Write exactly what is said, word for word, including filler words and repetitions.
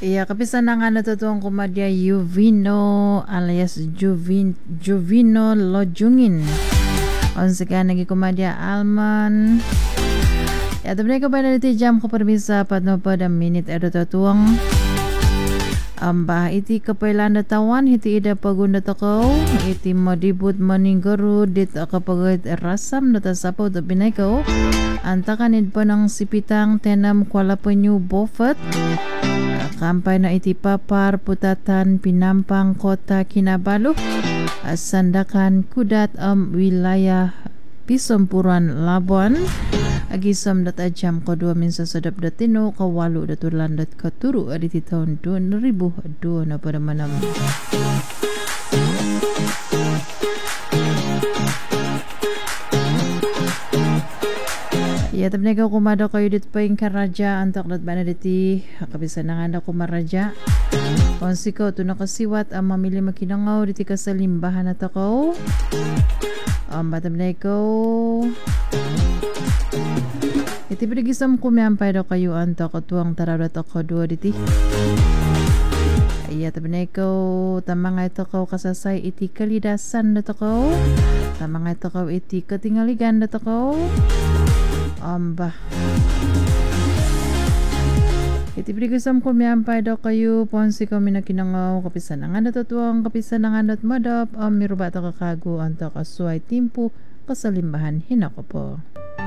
Iya, kapisan na nga natutuang kumadya Juvino alias Juvin, Juvino Lojungin. Onse ka nagi kumadya Alman. Ya, tapi ko ba na iti jam ko permisa patno pada minute edo tatuang. Amba iti kapailan tawan iti ida pagunda takaw iti madibut maninggaru dit kapagod rasam na tasapaw da binaykaw antakanid pa ng sipitang tenam kwala penyu bofet kampay na iti papar putatan pinampang kota Kinabalu sandakan kudat am wilayah Pisompuran Labuan agisam dat ajam kedua minsa sedap datino kawalu datulan dat katuru aditi tahun dua ribu dua na pada manam. Ya tapi nego kumado kayo dit paing karaja antak dat bana diti kabisan nga anda kumaraja konsiko tu nakasiwat ang mamili makinangaw diti kasalimbahan at ako ang batam nego iti pinagisam kumiampay daw kayo antak katuang tararat ako dua diti iya tapi nego tamang ito ko kasasay iti kalidasan dat ako tamang ito ko iti katingaligan dat ako amba iti pinagisam kumiampay daw kayo ponsi kami na kinangaw kapisan ang andat atuang kapisan ang andat madap ang mirubata kakago antak asway timpo kasalimbahan hinako po.